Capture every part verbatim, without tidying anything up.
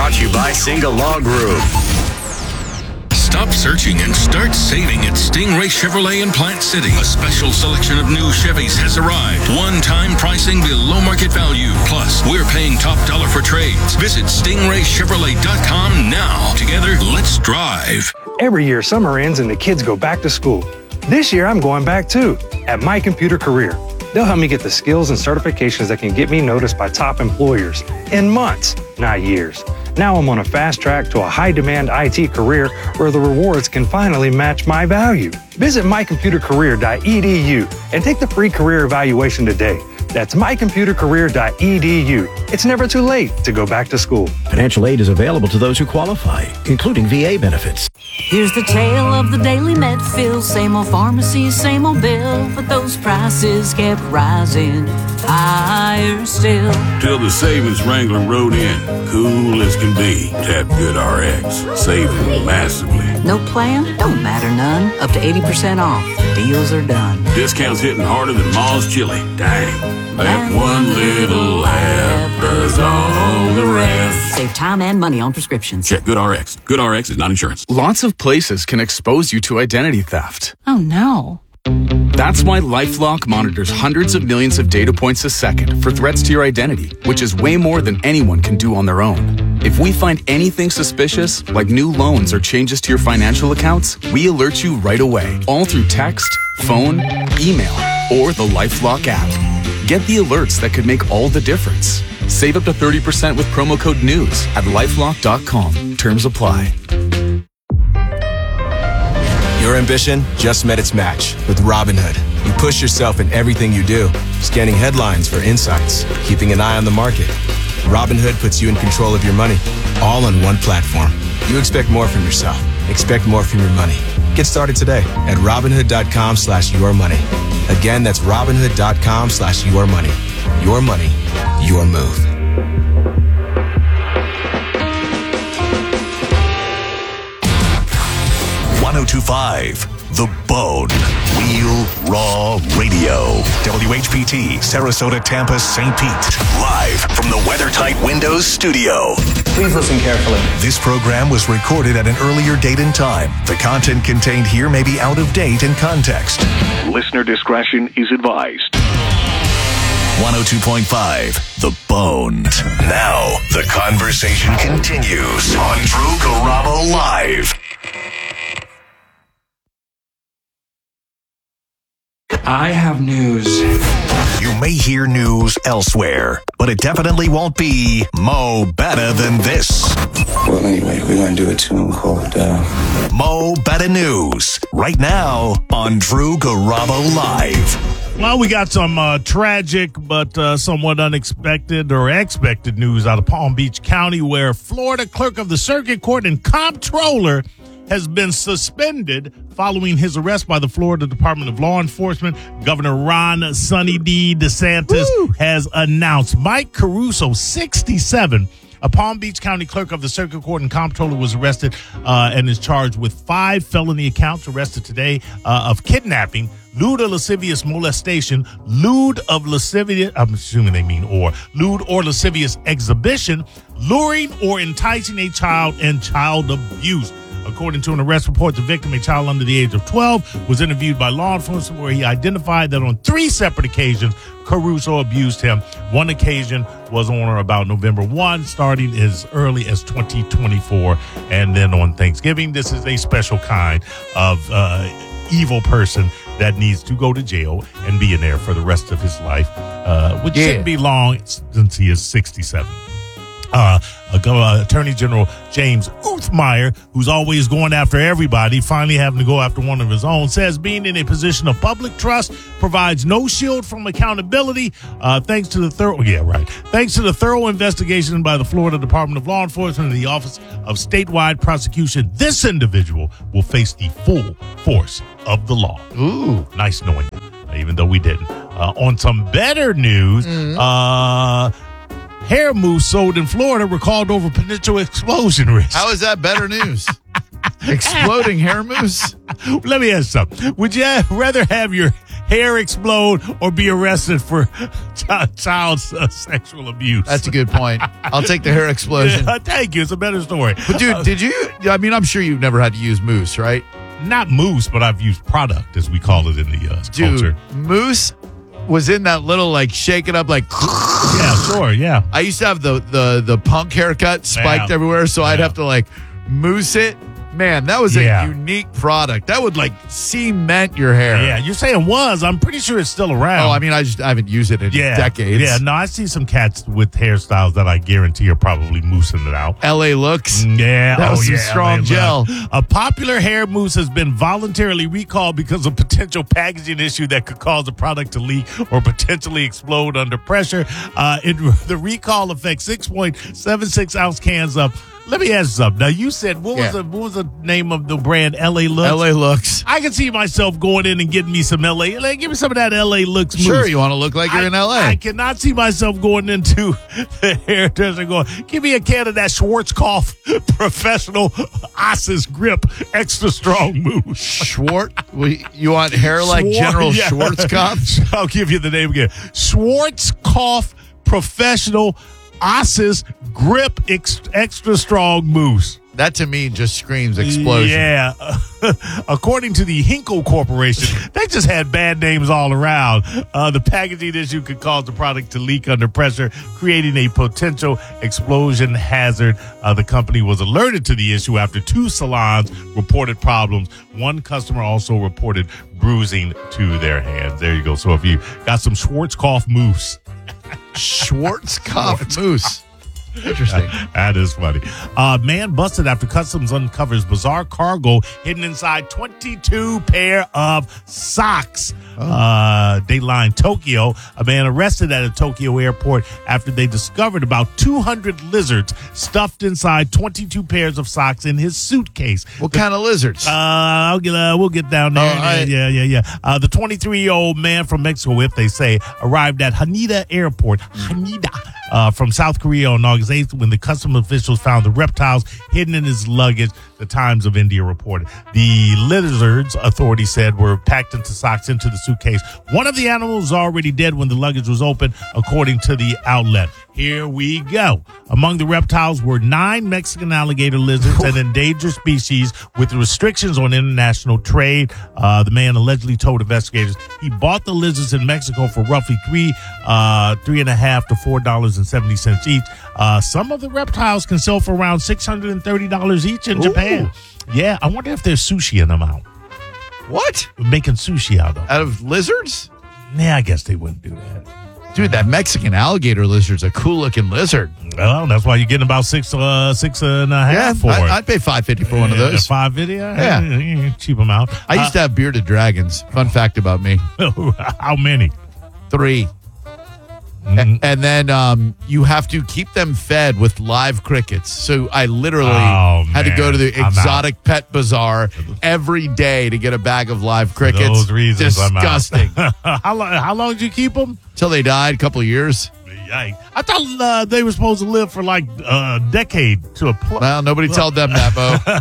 Brought to you by Single Law Group. Stop searching and start saving at Stingray Chevrolet in Plant City. A special selection of new Chevys has arrived. One-time pricing below market value. Plus, we're paying top dollar for trades. Visit stingray chevrolet dot com now. Together, let's drive. Every year, summer ends and the kids go back to school. This year, I'm going back too, at My Computer Career. They'll help me get the skills and certifications that can get me noticed by top employers in months, not years. Now I'm on a fast track to a high-demand I T career where the rewards can finally match my value. Visit my computer career dot e d u and take the free career evaluation today. That's my computer career dot e d u. It's never too late to go back to school. Financial aid is available to those who qualify, including V A benefits. Here's the tale of the daily Medfill. Same old pharmacy, same old bill, but those prices kept rising higher still. Till the savings Wrangler rode in, cool as can be. Tap GoodRx, saving massively. No plan? Don't matter none. Up to eighty percent off. Deals are done. Discounts hitting harder than Ma's chili. Dang. That one little app does all the rest. Save time and money on prescriptions. Check GoodRx. GoodRx is not insurance. Lots of places can expose you to identity theft. Oh, no. That's why LifeLock monitors hundreds of millions of data points a second for threats to your identity, which is way more than anyone can do on their own. If we find anything suspicious, like new loans or changes to your financial accounts, we alert you right away, all through text, phone, email, or the LifeLock app. Get the alerts that could make all the difference. Save up to thirty percent with promo code NEWS at lifelock dot com. Terms apply. Your ambition just met its match with Robinhood. You push yourself in everything you do, scanning headlines for insights, keeping an eye on the market. Robinhood puts you in control of your money, all on one platform. You expect more from yourself. Expect more from your money. Get started today at Robinhood dot com slash your money. Again, that's Robinhood dot com slash your money. Your money, your move. one oh two point five The Bone. Real Raw Radio. W H P T, Sarasota, Tampa, Saint Pete. Live from the WeatherTight Windows studio. Please listen carefully. This program was recorded at an earlier date and time. The content contained here may be out of date in context. Listener discretion is advised. one oh two point five The Bone. Now, the conversation continues on Drew Garabo Live. I have news. You may hear news elsewhere, but it definitely won't be Mo Better Than This. Well, anyway, we're going to do a tune called uh... Mo Better News, right now on Drew Garabo Live. Well, we got some uh, tragic but uh, somewhat unexpected or expected news out of Palm Beach County, where Florida clerk of the circuit court and comptroller has been suspended following his arrest by the Florida Department of Law Enforcement. Governor Ron Sonny D. DeSantis Woo! has announced Mike Caruso, sixty-seven, a Palm Beach County clerk of the circuit court and comptroller, was arrested uh, and is charged with five felony accounts, arrested today uh, of kidnapping, lewd or lascivious molestation, lewd of lascivious, I'm assuming they mean or, lewd or lascivious exhibition, luring or enticing a child, and child abuse. According to an arrest report, the victim, a child under the age of twelve, was interviewed by law enforcement where he identified that on three separate occasions, Caruso abused him. One occasion was on or about November first, starting as early as twenty twenty-four, and then on Thanksgiving. This is a special kind of uh, evil person that needs to go to jail and be in there for the rest of his life, uh, which yeah. shouldn't be long since he is sixty-seven. Uh, uh, Attorney General James Uthmeyer, who's always going after everybody, finally having to go after one of his own, says being in a position of public trust provides no shield from accountability. Uh, thanks to the thorough, yeah, right. Thanks to the thorough investigation by the Florida Department of Law Enforcement and the Office of Statewide Prosecution, this individual will face the full force of the law. Ooh, nice knowing you, even though we didn't. Uh, on some better news, mm-hmm. uh. hair mousse sold in Florida recalled over potential explosion risk. How is that better news? Exploding hair mousse? Let me ask you something. Would you rather have your hair explode, or be arrested for child, child uh, sexual abuse. That's a good point. I'll take the hair explosion. Yeah, thank you. It's a better story. But, dude, did you? I mean, I'm sure you've never had to use mousse, right? Not mousse, but I've used product, as we call it in the uh, dude, culture. Mousse was in that little, like, shake it up, like. Yeah, sure, yeah. I used to have the the, the punk haircut spiked yeah. everywhere, so yeah. I'd have to, like, mousse it. Man, that was yeah. a unique product. That would, like, cement your hair. Yeah, you're saying was. I'm pretty sure it's still around. Oh, I mean, I just I haven't used it in yeah. decades. Yeah, no, I see some cats with hairstyles that I guarantee are probably moussing it out. L A Looks. Yeah. That was oh, some yeah, strong gel. A popular hair mousse has been voluntarily recalled because of potential packaging issue that could cause the product to leak or potentially explode under pressure. Uh, it, the recall affects six point seven six ounce cans of. Let me ask you something. Now, you said, what was, yeah. the, what was the name of the brand? L A Looks? L A Looks. I can see myself going in and getting me some L A. Like, give me some of that L A Looks mousse. Sure, you want to look like you're I, in L A. I cannot see myself going into the hairdresser going, give me a can of that Schwarzkopf Professional Ossis Grip Extra Strong Mousse. Schwartz? You want hair like Schwar- General yeah. Schwarzkopf? I'll give you the name again. Schwarzkopf Professional Ossis Grip ex- Extra Strong Mousse. That to me just screams explosion. Yeah. According to the Hinkle Corporation, they just had bad names all around. Uh, the packaging issue could cause the product to leak under pressure, creating a potential explosion hazard. Uh, the company was alerted to the issue after two salons reported problems. One customer also reported bruising to their hands. There you go. So if you got some Schwarzkopf mousse. Schwarzkopf mousse. Interesting. That is funny. Uh, man busted after customs uncovers bizarre cargo hidden inside twenty-two pair of socks. Oh. Uh, Dateline Tokyo. A man arrested at a Tokyo airport after they discovered about two hundred lizards stuffed inside twenty-two pairs of socks in his suitcase. What the, kind of lizards? Uh, I'll get, uh, we'll get down there. Oh, I, yeah, yeah, yeah. Uh, the twenty-three-year-old man from Mexico, if they say, arrived at Haneda Airport. Haneda. Uh, from South Korea on August eighth when the customs officials found the reptiles hidden in his luggage, the Times of India reported. The lizards, authorities said, were packed into socks into the suitcase. One of the animals was already dead when the luggage was opened, according to the outlet. Here we go. Among the reptiles were nine Mexican alligator lizards, an endangered species with restrictions on international trade. Uh, the man allegedly told investigators he bought the lizards in Mexico for roughly three, uh, three and a half to four dollars and seventy cents each. Uh, some of the reptiles can sell for around six hundred and thirty dollars each in Ooh. Japan. Yeah, I wonder if there's sushi in them out. What? Making sushi out of out of lizards? Yeah, I guess they wouldn't do that. Dude, that Mexican alligator lizard's a cool looking lizard. Well, that's why you're getting about six, uh, six and a half yeah, for I, it. I'd pay five fifty for one of those. Five fifty? Yeah, yeah. Cheap them out. I used uh, to have bearded dragons. Fun fact about me. How many? Three. Mm-hmm. A- and then um, you have to keep them fed with live crickets. So I literally oh, had to go to the exotic pet bazaar every day to get a bag of live crickets. For those reasons, disgusting. I'm out. how long? How long did you keep them? Till they died. A couple of years. Yikes. I thought uh, they were supposed to live for like a decade to a pl- Well, nobody told them that,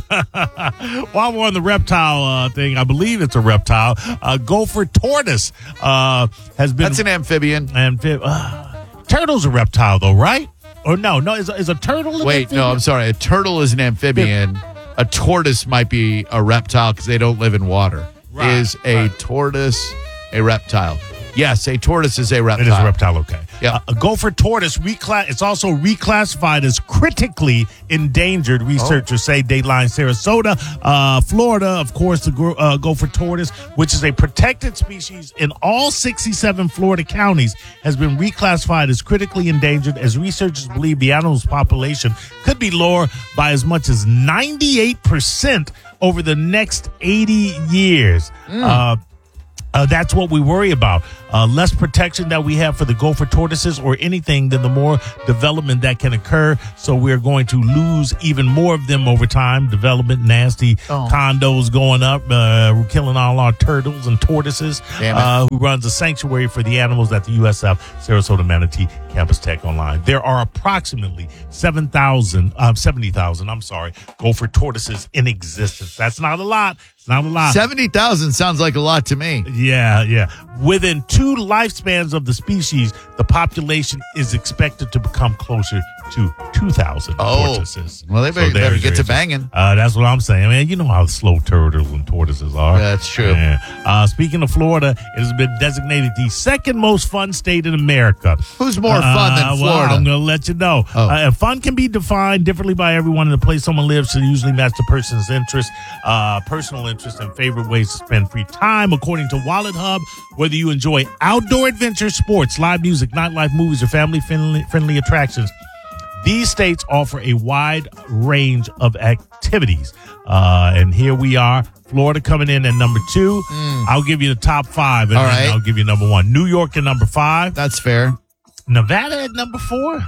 Bo. While we're on the reptile uh, thing, I believe it's a reptile. Uh, gopher tortoise uh, has been. That's an amphibian. Amphib- uh, turtle's a reptile, though, right? Or no, no, is a, is a turtle an Wait, amphibian? no, I'm sorry. A turtle is an amphibian. A tortoise might be a reptile because they don't live in water. Right, is a right. tortoise a reptile? Yes, a tortoise is a reptile. It is a reptile, okay. Yeah. Uh, a gopher tortoise, recla- it's also reclassified as critically endangered, researchers oh. say. Dateline Sarasota, uh, Florida, of course, the gro- uh, gopher tortoise, which is a protected species in all sixty-seven Florida counties, has been reclassified as critically endangered as researchers believe the animal's population could be lower by as much as ninety-eight percent over the next eighty years. Mm. Uh, Uh, that's what we worry about. uh, less protection that we have for the gopher tortoises or anything, then the more development that can occur. So we're going to lose even more of them over time. Development, nasty Oh. condos going up. Uh, we're killing all our turtles and tortoises. Damn it. Uh, who runs a sanctuary for the animals at the U S F Sarasota Manatee Campus Tech Online. There are approximately seven thousand, um, seventy thousand, I'm sorry, gopher tortoises in existence. That's not a lot. It's not a lot. seventy thousand sounds like a lot to me. Yeah, yeah. Within two lifespans of the species, the population is expected to become closer to two thousand Oh. tortoises. Well, they better, there's better get your to answer. banging. Uh, that's what I'm saying, man. You know how slow turtles and tortoises are. That's true. Yeah. Uh, speaking of Florida, it has been designated the second most fun state in America. Who's more fun than Uh, Florida? Well, I'm going to let you know. Oh. Uh, and fun can be defined differently by everyone, and the place someone lives should usually match the person's interest, uh, personal interest, and favorite ways to spend free time. According to Wallet Hub, whether you enjoy outdoor adventure, sports, live music, nightlife, movies, or family-friendly friendly attractions, these states offer a wide range of activities. Uh, and here we are. Florida coming in at number two. Mm. I'll give you the top five, and All then right. I'll give you number one. New York at number five. That's fair. Nevada at number four.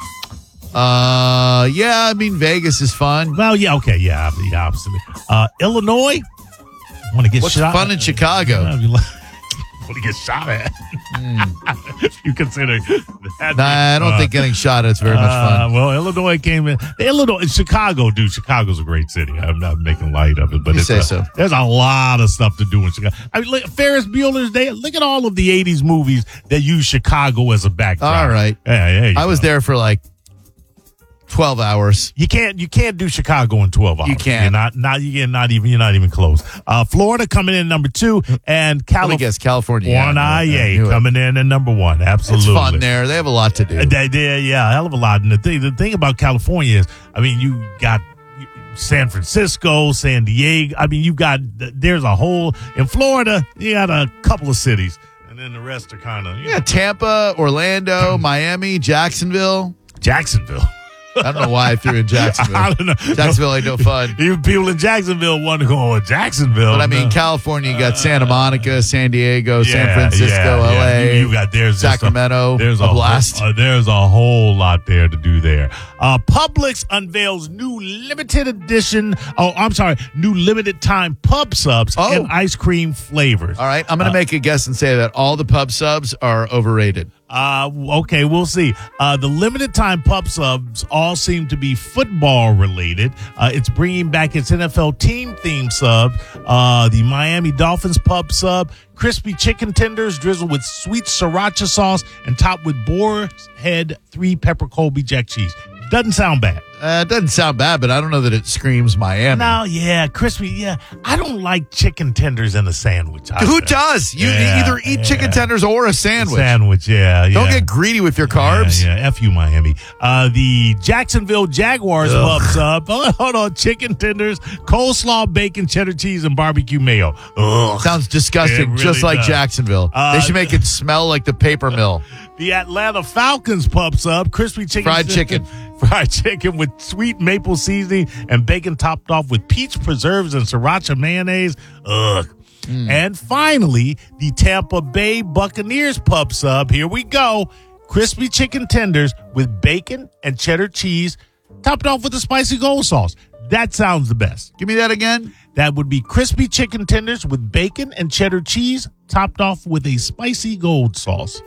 Uh, yeah, I mean, Vegas is fun. Well, yeah, okay, yeah, yeah, obviously. Uh, Illinois. Want to get What's shot? fun in Chicago? Uh, you want to get shot at? You consider that? Nah, I don't uh, think getting shot at is very much Uh, fun. well, Illinois came in. Illinois, Chicago, dude. Chicago's a great city. I'm not making light of it, but You it's say a- so. there's a lot of stuff to do in Chicago. I mean, look, Ferris Bueller's Day. Look at all of the eighties movies that use Chicago as a backdrop. All right. Yeah, yeah. I was there for like twelve hours. You can't you can't do Chicago in twelve hours. You can't. You're not not you get not even you're not even close. Uh, Florida coming in number two, and Let me California. guess, California. Yeah, I knew it. I knew it. coming in at number one. Absolutely, It's fun there. They have a lot to do. They, they, yeah, a hell of a lot. And the thing, the thing about California is, I mean, you got San Francisco, San Diego. I mean, you got there's a whole in Florida. You got a couple of cities, and then the rest are kind of Yeah, Tampa, Orlando, Miami, Jacksonville. Jacksonville. I don't know why I threw in Jacksonville. I don't know. Jacksonville ain't no fun. Even people in Jacksonville want to go, oh, Jacksonville. But I mean, No. California, you got Santa Monica, San Diego, San Yeah, Francisco, yeah, yeah. L A, You, you got there's just Sacramento, A, there's a a, blast. Whole, uh, there's a whole lot there to do there. Uh, Publix unveils new limited edition. Oh, I'm sorry, new limited time pub subs Oh. and ice cream flavors. All right, I'm going to Uh, make a guess and say that all the pub subs are overrated. Uh, okay, we'll see. Uh, the limited time pub subs all seem to be football related. Uh, it's bringing back its N F L team theme sub, uh, the Miami Dolphins pub sub, crispy chicken tenders drizzled with sweet sriracha sauce and topped with boar's head three pepper Colby Jack cheese. Doesn't sound bad. Uh, it doesn't sound bad, but I don't know that it screams Miami. No, yeah, crispy. Yeah, I don't like chicken tenders in a sandwich. I Who say. does? You Yeah, either eat yeah. chicken tenders or a sandwich. Sandwich, yeah, yeah. Don't get greedy with your carbs. Yeah, yeah. F you, Miami. Uh, the Jacksonville Jaguars Ugh. pub sub. Oh, hold on. Chicken tenders, coleslaw, bacon, cheddar cheese, and barbecue mayo. Ugh. Sounds disgusting, It really just like does. Jacksonville. Uh, they should make it smell like the paper mill. The Atlanta Falcons pub sub, crispy chicken, Fried chicken. fried chicken with sweet maple seasoning and bacon topped off with peach preserves and sriracha mayonnaise. Ugh. Mm. And finally, the Tampa Bay Buccaneers pub sub. Here we go. Crispy chicken tenders with bacon and cheddar cheese topped off with a spicy gold sauce. That sounds the best. Give me that again. That would be crispy chicken tenders with bacon and cheddar cheese topped off with a spicy gold sauce.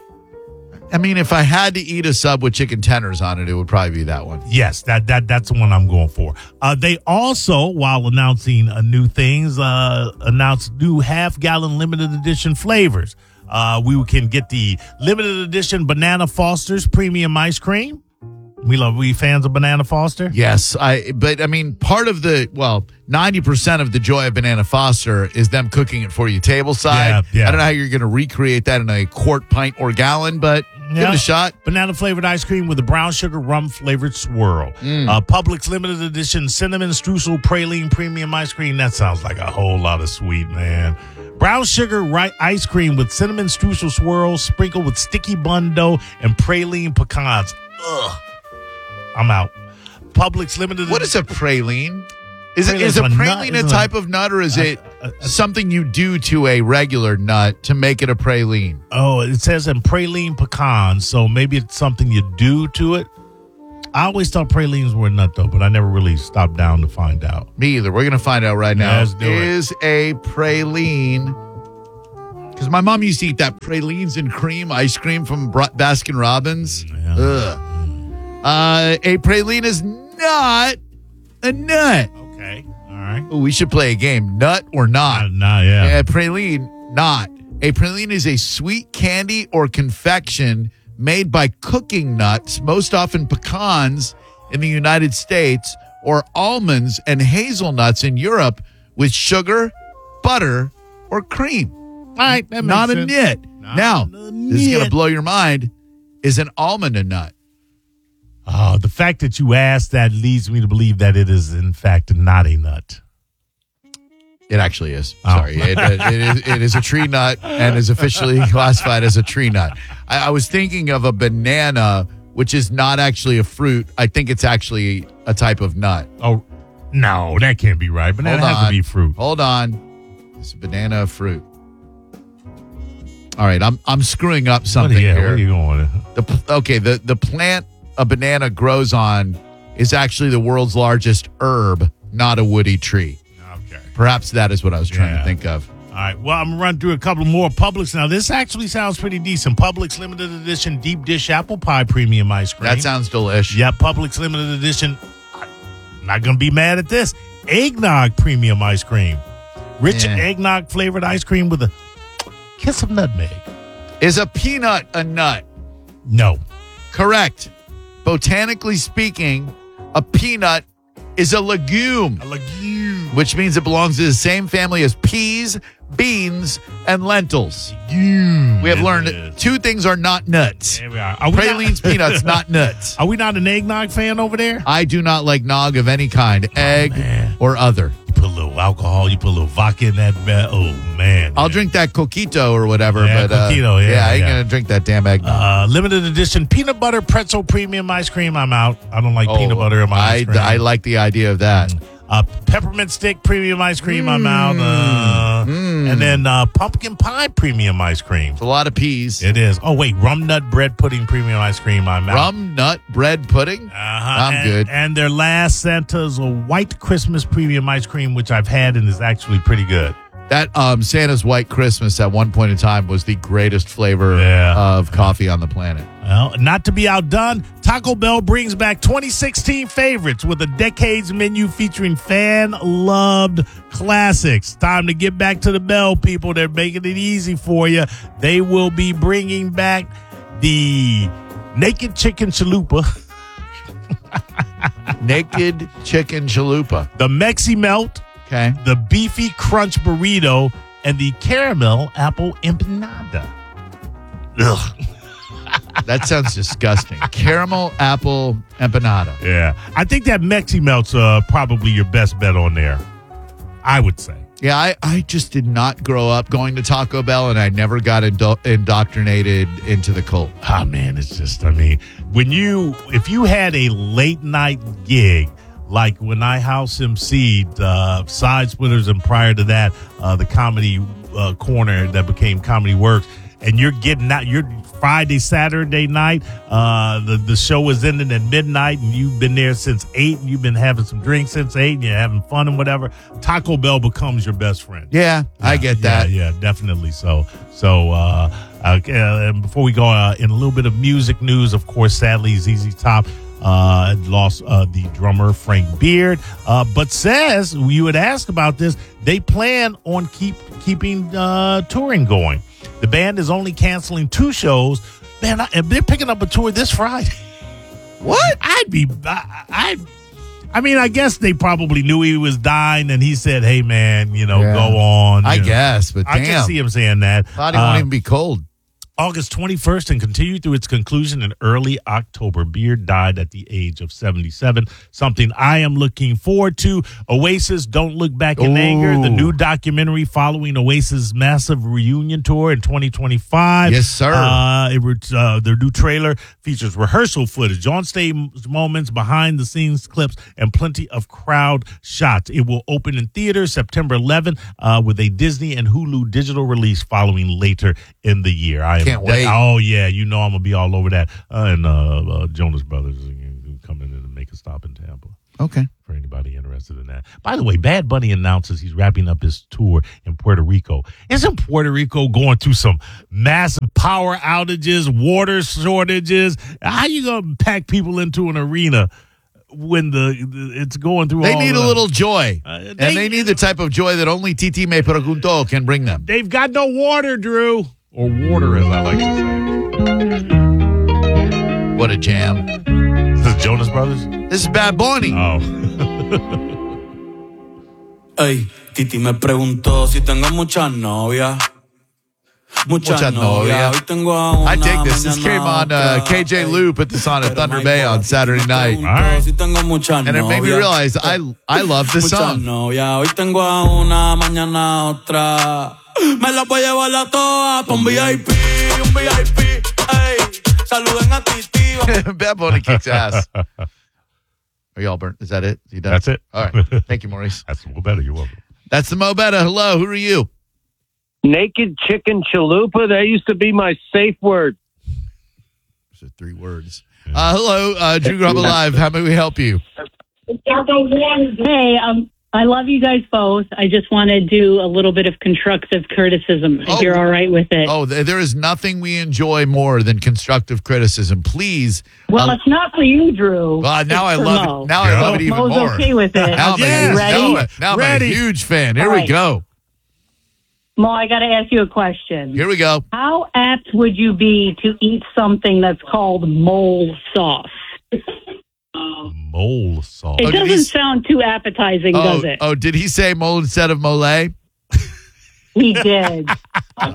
I mean, if I had to eat a sub with chicken tenders on it, it would probably be that one. Yes, that that that's the one I'm going for. Uh, they also, while announcing uh, new things, uh, announced new half gallon limited edition flavors. Uh, we can get the limited edition Banana Foster's premium ice cream. We love, we fans of Banana Foster? Yes, I. But I mean, part of the well, ninety percent of the joy of Banana Foster is them cooking it for you table side. Yeah, yeah. I don't know how you're going to recreate that in a quart, pint, or gallon, but give it Yeah. a shot. Banana flavored ice cream with a brown sugar rum flavored swirl. Mm. Uh, Publix limited edition cinnamon streusel praline premium ice cream. That sounds like a whole lot of sweet, man. Brown sugar ri- ice cream with cinnamon streusel swirls sprinkled with sticky bun dough and praline pecans. Ugh. I'm out. Publix limited. What is a praline? Is it is a Praline's praline nut, a type of nut, or is uh, it uh, uh, something you do to a regular nut to make it a praline? Oh, it says in praline pecan, so maybe it's something you do to it. I always thought pralines were a nut, though, but I never really stopped down to find out. Me either. We're going to find out right Yeah, now. let's do it. Is a praline... Because my mom used to eat that pralines and cream ice cream from Bra- Baskin Robbins. Yeah. Ugh. Uh, a praline is not a nut. Okay, all right. Ooh, we should play a game. Nut or not? Uh, nah, yeah. A praline, not. A praline is a sweet candy or confection made by cooking nuts, most often pecans in the United States, or almonds and hazelnuts in Europe, with sugar, butter, or cream. All right, that makes Not a sense. nut. Not Now, a this is going to nut. blow your mind. Is an almond a nut? Oh, the fact that you asked that leads me to believe that it is, in fact, not a nut. It actually is. Oh. Sorry. It, it, it, is, it is a tree nut and is officially classified as a tree nut. I, I was thinking of a banana, which is not actually a fruit. I think it's actually a type of nut. Oh, no, that can't be right. Banana Hold has on. to be fruit. Hold on. It's a banana fruit. All right, I'm I'm screwing up something what, yeah, here. Where are you going? The, okay, the, the plant a banana grows on is actually the world's largest herb, not a woody tree. Okay. Perhaps that is what I was trying Yeah. to think of. All right. Well, I'm going to run through a couple more Publix. Now, this actually sounds pretty decent. Publix Limited Edition Deep Dish Apple Pie Premium Ice Cream. That sounds delish. Yeah, Publix Limited Edition. I'm not going to be mad at this. Eggnog Premium Ice Cream. Rich Yeah. eggnog flavored ice cream with a kiss of nutmeg. Is a peanut a nut? No. Correct. Botanically speaking, a peanut is a legume, A legume. which means it belongs to the same family as peas, beans, and lentils. Legume. We have It learned is. two things are not nuts. There we are. Are we Pralines, not- peanuts, not nuts. Are we not an eggnog fan over there? I do not like nog of any kind, egg man. or other. You put a little alcohol, you put a little vodka in that. Ba- oh, man. I'll man. drink that coquito or whatever, Yeah, but uh, coquito, yeah, I ain't yeah. gonna drink that damn egg. Uh, limited edition peanut butter pretzel premium ice cream. I'm out. I don't like Oh, peanut butter in my I, ice cream. I like the idea of that. Uh, peppermint stick premium ice cream. I'm out. Uh, And then uh, pumpkin pie premium ice cream. It's a lot of peas. It is. Oh wait, rum nut bread pudding premium ice cream. I'm out. Rum nut bread pudding. Uh-huh. I'm and, good. And their last Santa's a white Christmas premium ice cream, which I've had and is actually pretty good. That um, Santa's White Christmas at one point in time was the greatest flavor Yeah. of coffee on the planet. Well, not to be outdone, Taco Bell brings back twenty sixteen favorites with a decades menu featuring fan-loved classics. Time to get back to the Bell, people. They're making it easy for you. They will be bringing back the Naked Chicken Chalupa, Naked chicken chalupa. the Mexi Melt, Okay. the Beefy Crunch Burrito, and the Caramel Apple Empanada. Ugh. That sounds disgusting. Caramel apple empanada. Yeah. I think that Mexi Melt's uh, probably your best bet on there. I would say. Yeah, I, I just did not grow up going to Taco Bell, and I never got indo- indoctrinated into the cult. Ah, man, it's just, I mean, when you, if you had a late night gig, like when I house emceed uh, Side Splitters, and prior to that, uh, the Comedy uh, Corner that became Comedy Works, and you're getting out, you're Friday, Saturday night, uh, the, the show is ending at midnight, and you've been there since eight, and you've been having some drinks since eight, and you're having fun and whatever, Taco Bell becomes your best friend. Yeah, I get that. Yeah, yeah, definitely so. So, uh, uh, and before we go uh, in a little bit of music news, of course, sadly, Z Z Top uh, lost uh, the drummer Frank Beard, uh, but says you had asked about this. They plan on keep keeping uh, touring going. The band is only canceling two shows. Man, I, and they're picking up a tour this Friday. What? I'd be, I, I, I mean, I guess they probably knew he was dying, and he said, "Hey, man, you know, Yeah. go on." I you know. guess, but I damn. can see him saying that. Thought he Uh, won't even be cold. August twenty-first and continued through its conclusion in early October. Beard died at the age of seventy-seven. Something I am looking forward to. Oasis, Don't Look Back in Ooh. Anger, the new documentary following Oasis' massive reunion tour in twenty twenty-five. Yes, sir. Uh, it, uh, their new trailer features rehearsal footage, on-stage moments, behind-the-scenes clips, and plenty of crowd shots. It will open in theaters September eleventh uh, with a Disney and Hulu digital release following later in the year. I am Can't wait. Oh, yeah. You know I'm going to be all over that. Uh, and uh, uh, Jonas Brothers are coming in and make a stop in Tampa. Okay. For anybody interested in that. By the way, Bad Bunny announces he's wrapping up his tour in Puerto Rico. Isn't Puerto Rico going through some massive power outages, water shortages? How you going to pack people into an arena when the, the it's going through They all need the, a little joy. Uh, and they- they need the type of joy that only Titi Me Pregunto can bring them. They've got no water, Drew. Or water, as I like to say. What a jam. Is this Jonas Brothers? This is Bad Bunny. Oh. Ey, Titi me preguntó si tengo muchas novias. Muchas, Muchas novias. novias. Hoy tengo a una, I dig this. This mañana came on uh, otra. K J Lou put this on at Pero Thunder Bay on Saturday night. All right. Si tengo muchas And it made me novias. realize I I love this Muchas song. novias. Hoy tengo a una, mañana otra. Me las voy a llevar a todas pa' un V I P, un V I P. Ey, saluden a Titi. Bad Bunny kicks ass. Are y'all burnt? Is that it? You done? That's it. All right. Thank you, Maurice. That's Mo Better. You're welcome. That's the Mo Betta. Hello. Who are you? Naked chicken chalupa. That used to be my safe word. Those are three words. Uh, hello, uh, Drew Grubba Live. How may we help you? Hey, um, I love you guys both. I just want to do a little bit of constructive criticism, if Oh. you're all right with it. Oh, th- there is nothing we enjoy more than constructive criticism. Please. Well, uh, it's not for you, Drew. uh, now I It's for love Mo. it. Now I love it even Mo's more. okay with it. Now I'm, Yes. a, Ready? now, now I'm a Ready. huge fan. Here All we right. go. Mo, I got to ask you a question. Here we go. How apt would you be to eat something that's called mole sauce? Mole sauce. It Oh, did he doesn't s- sound too appetizing, Oh, does it? oh, did he say mole instead of mole? He did. I'm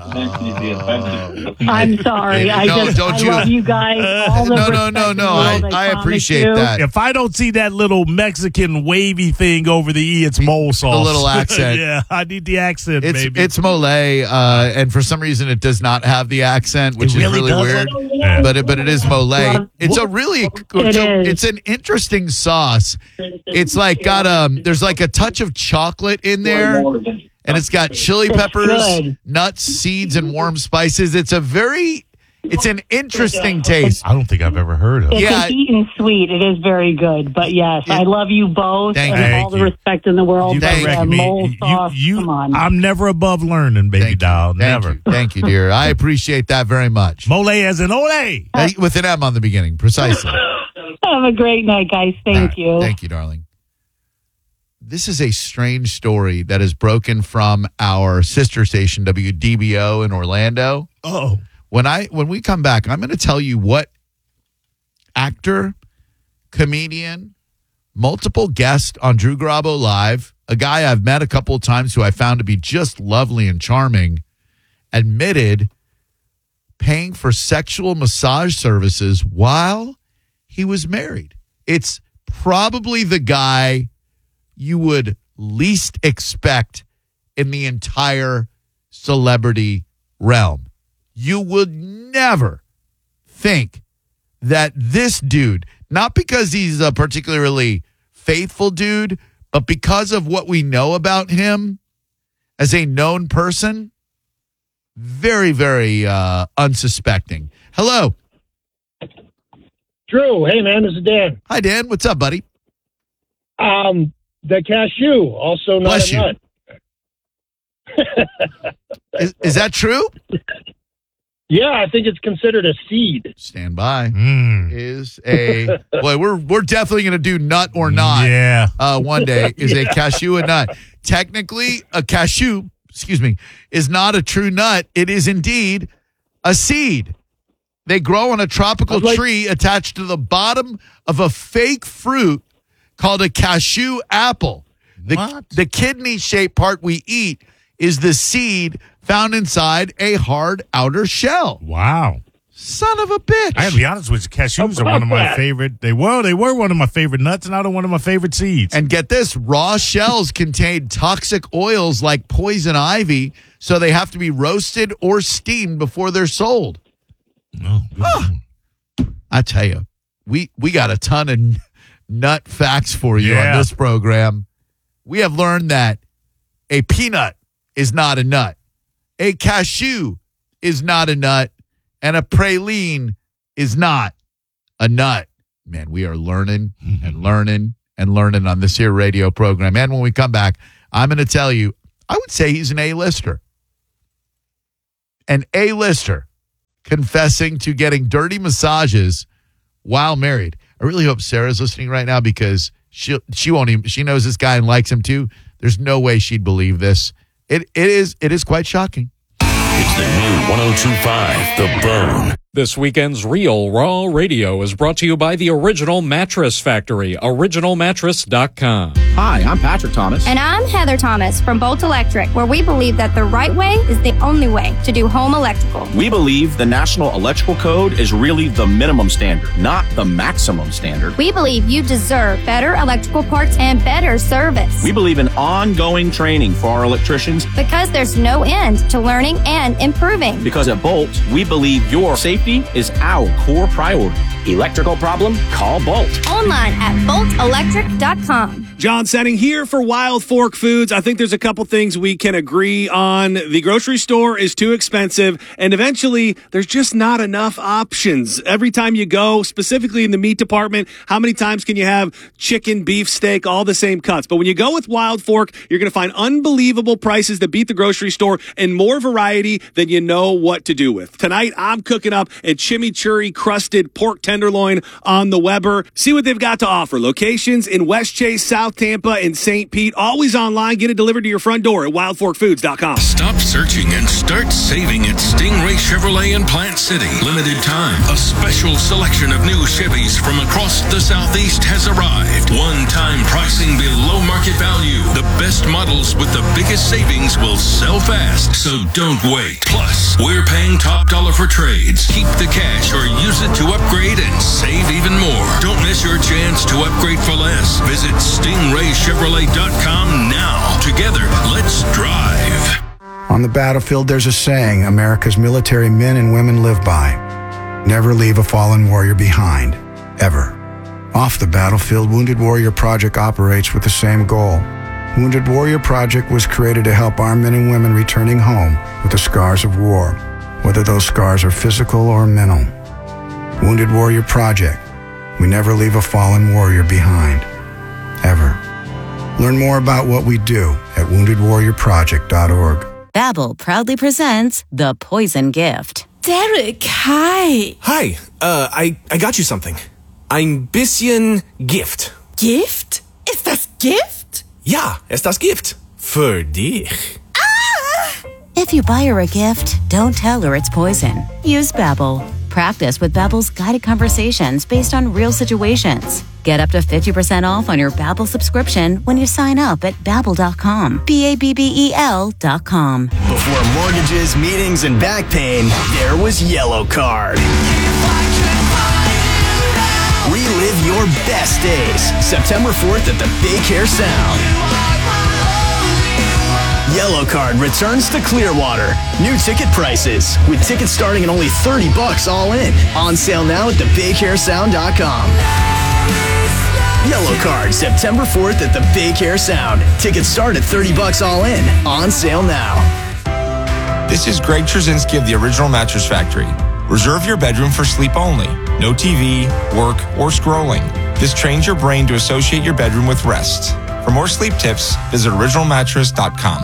sorry. I No, just don't I you- love you guys. All the No, no, respect no, in the no. world, I- I promise appreciate you. that. If I don't see that little Mexican wavy thing over the E, it's mole sauce. little accent. Yeah, I need the accent, It's baby. it's mole, uh, and for some reason it does not have the accent, which It is really really weird. doesn't? Yeah. But it, but it is mole. Well, It's a really it's, a- is. it's an interesting sauce. It's like got um there's like a touch of chocolate in there, and it's got chili It's peppers, good. nuts, seeds, and warm spices. It's a very it's an interesting taste. I don't think I've ever heard of it. It's Yeah. an eaten sweet. It is very good. But yes, I love you both. Thank and you. all the Thank you. respect in the world. You But Thank uh, correct me. mole You- sauce, you- come on. I'm never above learning, baby Thank doll. you. Thank Never. you. Thank you, dear. I appreciate that very much. Mole as in ole. Uh, With an M on the beginning, precisely. Have a great night, guys. Thank All right. you. Thank you, darling. This is a strange story that is broken from our sister station, W D B O in Orlando. Oh. When I when we come back, I'm going to tell you what actor, comedian, multiple guest on Drew Garabo Live, a guy I've met a couple of times who I found to be just lovely and charming, admitted paying for sexual massage services while he was married. It's probably the guy you would least expect in the entire celebrity realm. You would never think that this dude, not because he's a particularly faithful dude, but because of what we know about him as a known person, very, very uh, unsuspecting. Hello. Drew, hey man, this is Dan. Hi, Dan. What's up, buddy? Um, the cashew, also not Bless a you. nut. Is, is that true? Yeah, I think it's considered a seed. Stand by. Mm. Is a boy. We're we're definitely going to do nut or not. Yeah. Uh, one day is a cashew a nut. Technically, a cashew, excuse me, is not a true nut. It is indeed a seed. They grow on a tropical Like- tree attached to the bottom of a fake fruit called a cashew apple. The, What? the kidney-shaped part we eat is the seed found inside a hard outer shell. Wow. Son of a bitch. I gotta be honest with you, cashews are one of my favorite. They were, they were one of my favorite nuts, and now they're one of my favorite seeds. And get this, raw shells contain toxic oils like poison ivy, so they have to be roasted or steamed before they're sold. Oh, huh. I tell you, we, we got a ton of nut facts for you yeah. on this program. We have learned that a peanut is not a nut. A cashew is not a nut. And a praline is not a nut. Man, we are learning and learning and learning on this here radio program. And when we come back, I'm going to tell you, I would say he's an A-lister. An A-lister confessing to getting dirty massages while married. I really hope Sarah's listening right now because she she won't even, she knows this guy and likes him too. There's no way she'd believe this. It it is it is quite shocking. It's the new one oh two point five, The Bone. This weekend's Real Raw Radio is brought to you by the Original Mattress Factory, original mattress dot com. Hi, I'm Patrick Thomas. And I'm Heather Thomas from Bolt Electric, where we believe that the right way is the only way to do home electrical. We believe the National Electrical Code is really the minimum standard, not the maximum standard. We believe you deserve better electrical parts and better service. We believe in ongoing training for our electricians. Because there's no end to learning and improving. Because at Bolt, we believe your safety is our core priority. Electrical problem? Call Bolt. Online at bolt electric dot com. John Setting here for Wild Fork Foods. I think there's a couple things we can agree on. The grocery store is too expensive, and eventually there's just not enough options. Every time you go, specifically in the meat department, how many times can you have chicken, beef, steak, all the same cuts? But when you go with Wild Fork, you're going to find unbelievable prices that beat the grocery store and more variety than you know what to do with. Tonight, I'm cooking up a chimichurri crusted pork tenderloin on the Weber. See what they've got to offer. Locations in West Chase, South Tampa, and Saint Pete. Always online. Get it delivered to your front door at wild fork foods dot com. Stop searching and start saving at Stingray Chevrolet in Plant City. Limited time. A special selection of new Chevys from across the Southeast has arrived. One-time pricing below market value. The best models with the biggest savings will sell fast, so don't wait. Plus, we're paying top dollar for trades. Keep the cash or use it to upgrade and save even more. Don't miss your chance to upgrade for less. Visit stingray chevrolet dot com now. Together, let's drive. On the battlefield, there's a saying America's military men and women live by. Never leave a fallen warrior behind. Ever. Off the battlefield, Wounded Warrior Project operates with the same goal. Wounded Warrior Project was created to help our men and women returning home with the scars of war, whether those scars are physical or mental. Wounded Warrior Project. We never leave a fallen warrior behind. Ever. Learn more about what we do at wounded warrior project dot org. Babbel proudly presents The Poison Gift. Derek, hi. Hi, uh, I, I got you something. Ein bisschen Gift. Gift? Ist das Gift? Ja, ist das Gift. Für dich. Ah! If you buy her a gift, don't tell her it's poison. Use Babbel. Practice with Babbel's guided conversations based on real situations. Get up to fifty percent off on your Babbel subscription when you sign up at babbel dot com. B A B B E L dot com. Before mortgages, meetings, and back pain, there was Yellow Card. Relive your best days. September fourth at the Big Hair Sound. Yellow Card returns to Clearwater. New ticket prices, with tickets starting at only thirty bucks all in. On sale now at the big hair sound dot com. Yellow Card, September fourth at the Big Hair Sound. Tickets start at thirty bucks all in. On sale now. This is Greg Trzynski of the Original Mattress Factory. Reserve your bedroom for sleep only. No T V, work, or scrolling. This trains your brain to associate your bedroom with rest. For more sleep tips, visit original mattress dot com.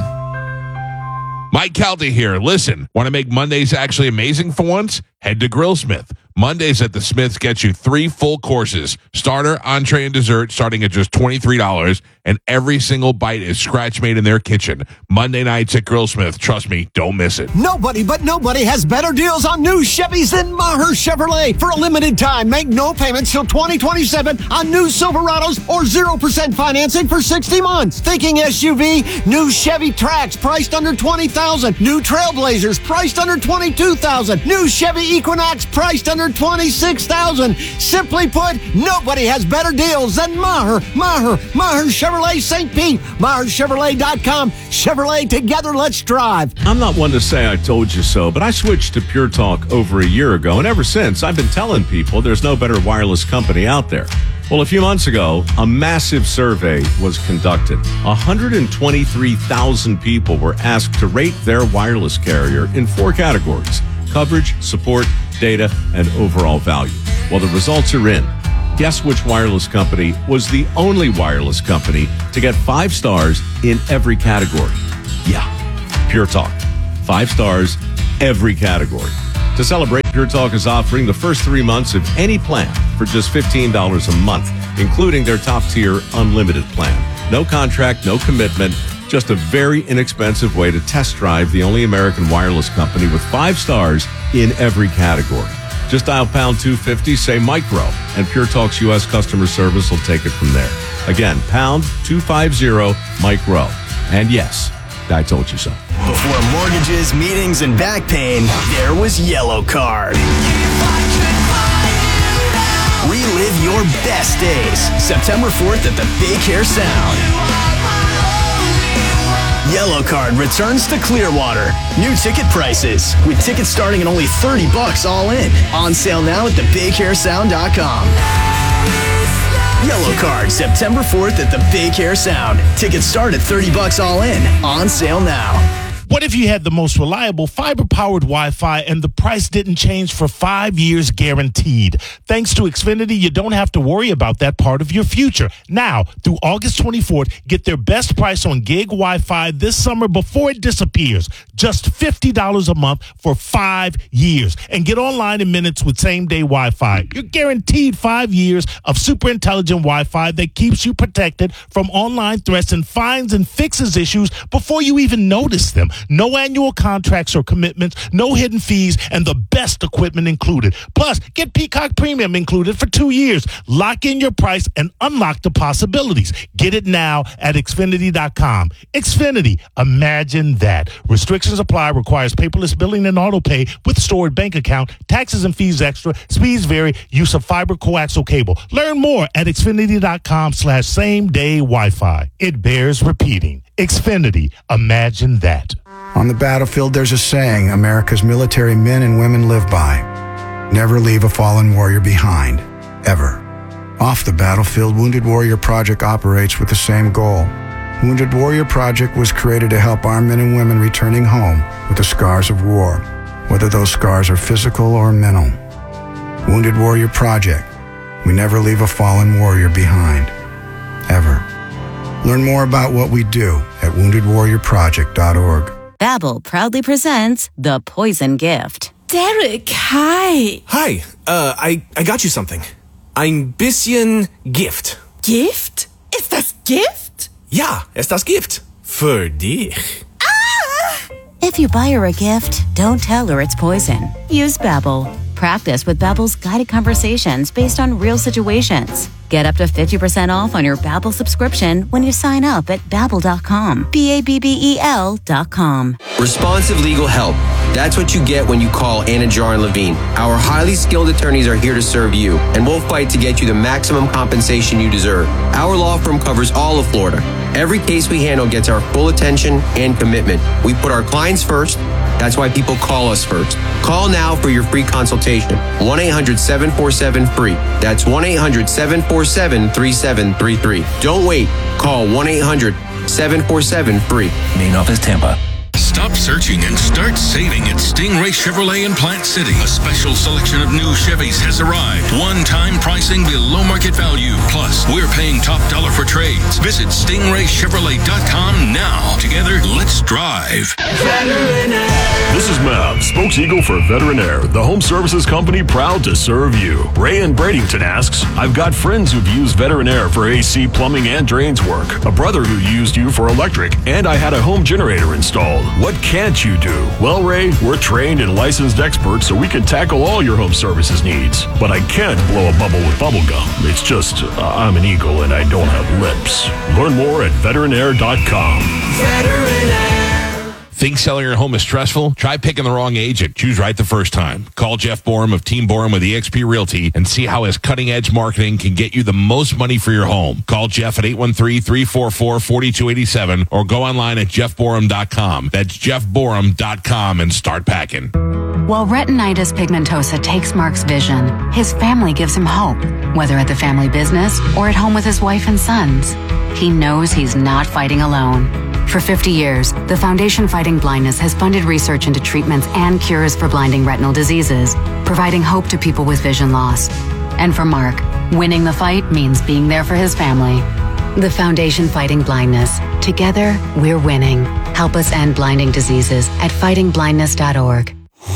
Mike Calta here. Listen, want to make Mondays actually amazing for once? Head to Grillsmith. Mondays at the Smiths get you three full courses, starter, entree, and dessert, starting at just twenty-three dollars, and every single bite is scratch-made in their kitchen. Monday nights at Grillsmith. Trust me, don't miss it. Nobody but nobody has better deals on new Chevys than Maher Chevrolet. For a limited time, make no payments till twenty twenty-seven on new Silverados or zero percent financing for sixty months. Thinking S U V? New Chevy Trax priced under twenty thousand dollars. New Trailblazers priced under twenty-two thousand dollars. New Chevy Equinox priced under twenty-six thousand dollars. Simply put, nobody has better deals than Maher. Maher. Maher Chevrolet Saint Pete. Maher Chevrolet dot com. Chevrolet, together, let's drive. I'm not one to say I told you so, but I switched to Pure Talk over a year ago, and ever since, I've been telling people there's no better wireless company out there. Well, a few months ago, a massive survey was conducted. one hundred twenty-three thousand people were asked to rate their wireless carrier in four categories: coverage, support, data, and overall value. Well, the results are in. Guess which wireless company was the only wireless company to get five stars in every category? Yeah, Pure Talk. Five stars, every category. To celebrate, Pure Talk is offering the first three months of any plan for just fifteen dollars a month, including their top-tier unlimited plan. No contract, no commitment, just a very inexpensive way to test drive the only American wireless company with five stars in every category. Just dial pound two fifty, say micro, and Pure Talk's U S customer service will take it from there. Again, pound two fifty, micro. And yes, I told you so. Before mortgages, meetings, and back pain, there was Yellow Card. Relive your best days. September fourth at the Big Hair Sound. Yellow Card returns to Clearwater. New ticket prices, with tickets starting at only thirty bucks all in. On sale now at the big hair sound dot com. Yellow Card, September fourth at the Big Hair Sound. Tickets start at thirty bucks all in. On sale now. What if you had the most reliable fiber-powered Wi-Fi and the price didn't change for five years guaranteed? Thanks to Xfinity, you don't have to worry about that part of your future. Now, through August twenty-fourth, get their best price on gig Wi-Fi this summer before it disappears. Just fifty dollars a month for five years. And get online in minutes with same-day Wi-Fi. You're guaranteed five years of super intelligent Wi-Fi that keeps you protected from online threats and finds and fixes issues before you even notice them. No annual contracts or commitments, no hidden fees, and the best equipment included. Plus, get Peacock Premium included for two years. Lock in your price and unlock the possibilities. Get it now at Xfinity dot com. Xfinity, imagine that. Restrictions apply, requires paperless billing and auto pay with stored bank account, taxes and fees extra, speeds vary, use of fiber coaxial cable. Learn more at Xfinity dot com slash same day Wi-Fi. It bears repeating. Xfinity, imagine that. On the battlefield, there's a saying America's military men and women live by. Never leave a fallen warrior behind, ever. Off the battlefield, Wounded Warrior Project operates with the same goal. Wounded Warrior Project was created to help our men and women returning home with the scars of war, whether those scars are physical or mental. Wounded Warrior Project. We never leave a fallen warrior behind, ever. Learn more about what we do at wounded warrior project dot org. Babbel proudly presents The Poison Gift. Derek, hi. Hi, uh, I, I got you something. Ein bisschen Gift. Gift? Ist das Gift? Ja, ist das Gift. Für dich. If you buy her a gift, don't tell her it's poison. Use Babbel. Practice with Babbel's guided conversations based on real situations. Get up to fifty percent off on your Babbel subscription when you sign up at babbel dot com. B A B B E L dot com. Responsive legal help. That's what you get when you call Anajar and Levine. Our highly skilled attorneys are here to serve you, and we'll fight to get you the maximum compensation you deserve. Our law firm covers all of Florida. Every case we handle gets our full attention and commitment. We put our clients first. That's why people call us first. Call now for your free consultation. one eight hundred seven four seven free. That's one eight hundred seven four seven three seven three three. Don't wait. Call one eight hundred seven four seven free. Main office Tampa. Stop searching and start saving at Stingray Chevrolet in Plant City. A special selection of new Chevys has arrived. One-time pricing below market value. Plus, we're paying top dollar for trades. Visit stingray chevrolet dot com now. Together, let's drive. This is Mav, spokes-eagle for Veterinaire, the home services company proud to serve you. Ray in Bradenton asks, I've got friends who've used Veterinaire for A C, plumbing, and drains work. A brother who used you for electric, and I had a home generator installed. What can't you do? Well, Ray, we're trained and licensed experts, so we can tackle all your home services needs. But I can't blow a bubble with bubble gum. It's just, uh, I'm an eagle and I don't have lips. Learn more at veterinaire dot com. Veterinaire. Think selling your home is stressful? Try picking the wrong agent. Choose right the first time. Call Jeff Borum of Team Borum with eXp Realty and see how his cutting-edge marketing can get you the most money for your home. Call Jeff at eight one three, three four four, four two eight seven or go online at jeff borum dot com. That's jeff borum dot com and start packing. While retinitis pigmentosa takes Mark's vision, his family gives him hope, whether at the family business or at home with his wife and sons. He knows he's not fighting alone. For fifty years, the Foundation Fighting Blindness has funded research into treatments and cures for blinding retinal diseases, providing hope to people with vision loss. And for Mark, winning the fight means being there for his family. The Foundation Fighting Blindness. Together, we're winning. Help us end blinding diseases at fighting blindness dot org.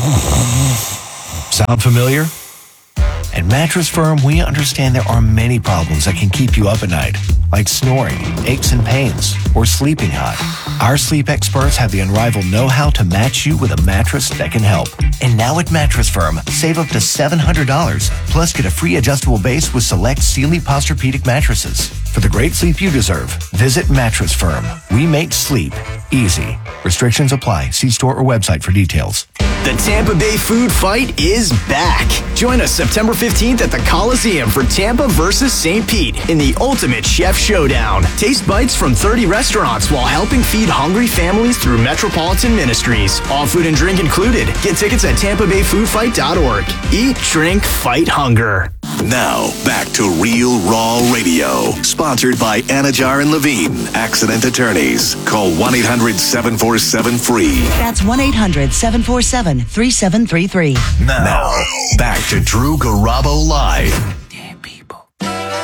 Sound familiar? At Mattress Firm, we understand there are many problems that can keep you up at night, like snoring, aches and pains, or sleeping hot. Our sleep experts have the unrivaled know-how to match you with a mattress that can help. And now at Mattress Firm, save up to seven hundred dollars, plus get a free adjustable base with select Sealy Posturepedic mattresses. For the great sleep you deserve, visit Mattress Firm. We make sleep easy. Restrictions apply. See store or website for details. The Tampa Bay Food Fight is back. Join us September fifteenth at the Coliseum for Tampa versus Saint Pete in the ultimate chef showdown. Taste bites from thirty restaurants while helping feed hungry families through Metropolitan Ministries. All food and drink included. Get tickets at tampa bay food fight dot org. Eat, drink, fight hunger. Now, back to Real Raw Radio. Sponsored by Anajar and Levine, Accident Attorneys. Call one eight hundred, seven four seven, F R E E. That's one eight hundred, seven four seven, three seven three three. Now, back to Drew Garabo Live.